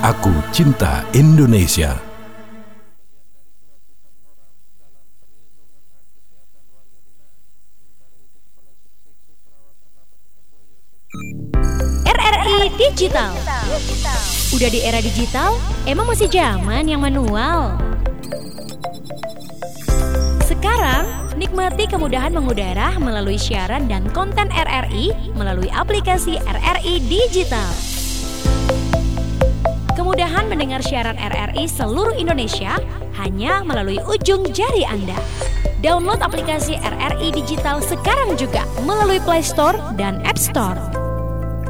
Aku cinta Indonesia. RRI Digital. Udah di era digital, emang masih zaman yang manual? Sekarang, nikmati kemudahan mengudara melalui siaran dan konten RRI melalui aplikasi RRI Digital. Kemudahan mendengar siaran RRI seluruh Indonesia hanya melalui ujung jari Anda. Download aplikasi RRI Digital sekarang juga melalui Play Store dan App Store.